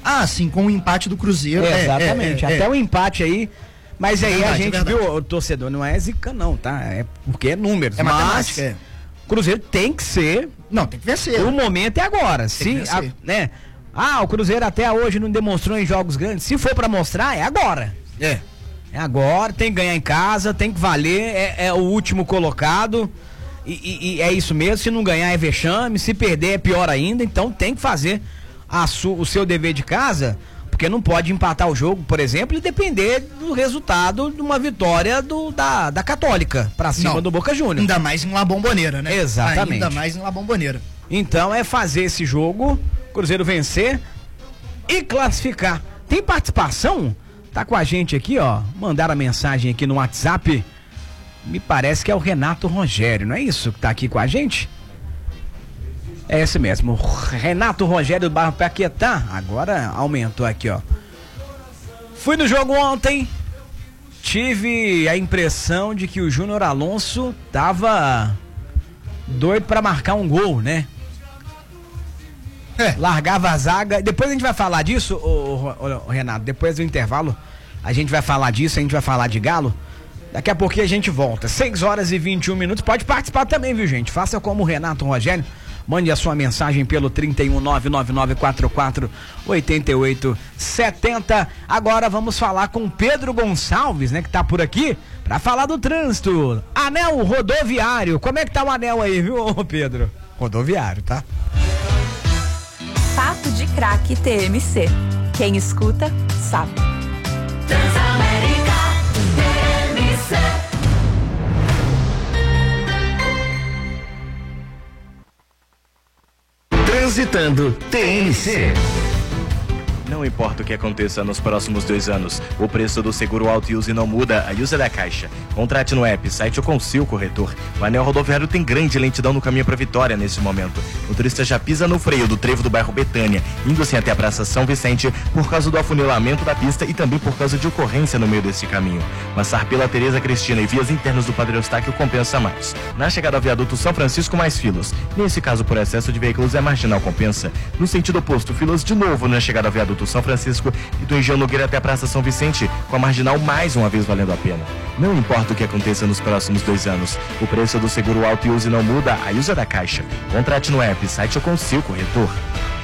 Ah, sim, com o empate do Cruzeiro. Exatamente, até o empate aí. Mas aí verdade, a gente viu, o torcedor não é zica não, tá? É porque é números. É matemática, o Cruzeiro tem que ser. Não, tem que vencer. O momento é agora. Né? O Cruzeiro até hoje não demonstrou em jogos grandes. Se for pra mostrar, é agora. É agora, tem que ganhar em casa, tem que valer, é o último colocado. E é isso mesmo, se não ganhar é vexame, se perder é pior ainda, então tem que fazer o seu dever de casa, porque não pode empatar o jogo, por exemplo, e depender do resultado de uma vitória da Católica pra cima do Boca Juniors. Ainda mais em La Bombonera, né? Exatamente. Ainda mais em La Bombonera. Então é fazer esse jogo, Cruzeiro vencer e classificar. Tem participação? Tá com a gente aqui, ó, mandaram a mensagem aqui no WhatsApp, me parece que é o Renato Rogério, não é isso que tá aqui com a gente? É esse mesmo, Renato Rogério do bairro Paquetá, agora aumentou aqui, ó. Fui no jogo ontem, tive a impressão de que o Júnior Alonso tava doido pra marcar um gol, né? Largava a zaga, depois a gente vai falar disso, ô Renato, depois do intervalo a gente vai falar disso, a gente vai falar de Galo. Daqui a pouquinho a gente volta, 6h21, pode participar também, viu gente, faça como o Renato Rogério, mande a sua mensagem pelo 31999448870. Agora vamos falar com Pedro Gonçalves, né, que tá por aqui, pra falar do trânsito, anel rodoviário, como é que tá o anel aí, viu, Pedro? Rodoviário, tá? Papo de Craque TMC. Quem escuta, sabe. Transamérica TMC. Transitando TMC. Não importa o que aconteça nos próximos 2 anos, o preço do seguro auto use não muda, a Use é da Caixa. Contrate no app, site ou com seu corretor. O anel rodoviário tem grande lentidão no caminho para Vitória nesse momento. O turista já pisa no freio do trevo do bairro Betânia, indo assim até a Praça São Vicente por causa do afunilamento da pista e também por causa de ocorrência no meio desse caminho. Passar pela Tereza Cristina e vias internas do Padre Eustáquio compensa mais. Na chegada ao viaduto São Francisco, mais filas. Nesse caso, por excesso de veículos, é marginal compensa. No sentido oposto, filas de novo na chegada ao viaduto São Francisco e do Engenho Nogueira até a Praça São Vicente, com a marginal mais uma vez valendo a pena. Não importa o que aconteça nos próximos 2 anos, o preço do seguro auto e use não muda, a Use é da Caixa. Contrate no app, site ou com seu corretor.